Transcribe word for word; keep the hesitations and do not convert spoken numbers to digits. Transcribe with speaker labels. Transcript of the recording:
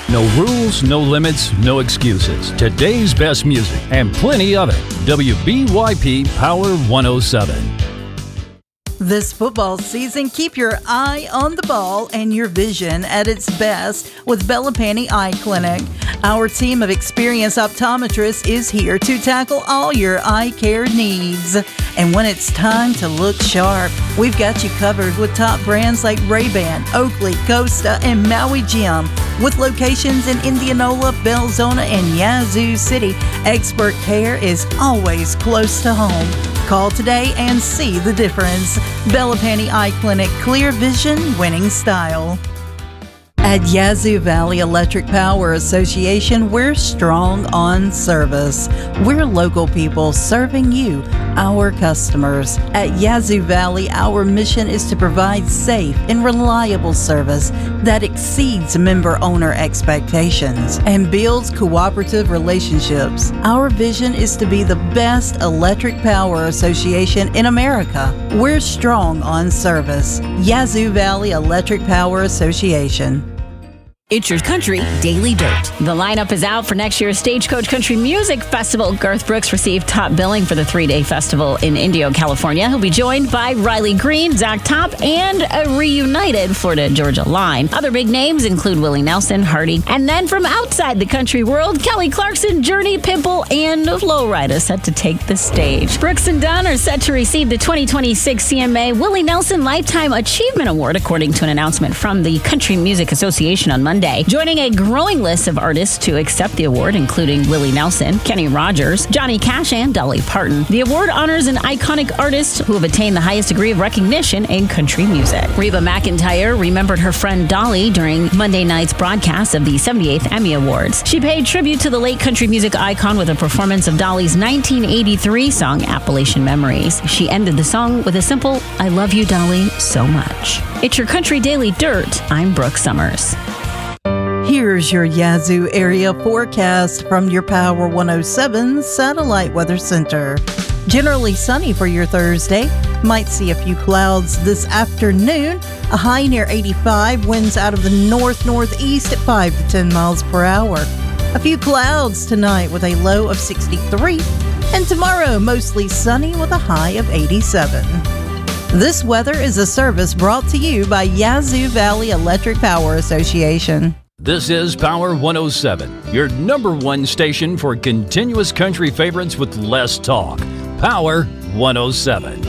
Speaker 1: No rules, no limits, no excuses. Today's best music and plenty of it. W B Y P Power one oh seven.
Speaker 2: This football season, keep your eye on the ball and your vision at its best with Bellapani Eye Clinic. Our team of experienced optometrists is here to tackle all your eye care needs. And when it's time to look sharp, we've got you covered with top brands like Ray-Ban, Oakley, Costa, and Maui Jim. With locations in Indianola, Belzona, and Yazoo City, expert care is always close to home. Call today and see the difference. Belapani Eye Clinic, clear vision, winning style. At Yazoo Valley Electric Power Association, we're strong on service. We're local people serving you, our customers. At Yazoo Valley, our mission is to provide safe and reliable service that exceeds member-owner expectations and builds cooperative relationships. Our vision is to be the best electric power association in America. We're strong on service. Yazoo Valley Electric Power Association.
Speaker 3: It's your country Daily Dirt. The lineup is out for next year's Stagecoach Country Music Festival. Garth Brooks received top billing for the three-day festival in Indio, California. He'll be joined by Riley Green, Zach Top, and a reunited Florida-Georgia line. Other big names include Willie Nelson, Hardy, and then from outside the country world, Kelly Clarkson, Journey, Pimple, and Flowrida set to take the stage. Brooks and Dunn are set to receive the twenty twenty-six C M A Willie Nelson Lifetime Achievement Award, according to an announcement from the Country Music Association on Monday. Joining a growing list of artists to accept the award, including Willie Nelson, Kenny Rogers, Johnny Cash, and Dolly Parton. The award honors an iconic artist who have attained the highest degree of recognition in country music. Reba McEntire remembered her friend Dolly during Monday night's broadcast of the seventy-eighth Emmy Awards. She paid tribute to the late country music icon with a performance of Dolly's nineteen eighty-three song, Appalachian Memories. She ended the song with a simple, "I love you, Dolly, so much." It's your Country Daily Dirt. I'm Brooke Summers.
Speaker 2: Here's your Yazoo area forecast from your Power one oh seven Satellite Weather Center. Generally sunny for your Thursday. Might see a few clouds this afternoon. A high near eighty-five, winds out of the north-northeast at five to ten miles per hour. A few clouds tonight with a low of sixty-three. And tomorrow, mostly sunny with a high of eighty-seven. This weather is a service brought to you by Yazoo Valley Electric Power Association.
Speaker 1: This is Power one oh seven, your number one station for continuous country favorites with less talk. Power one oh seven.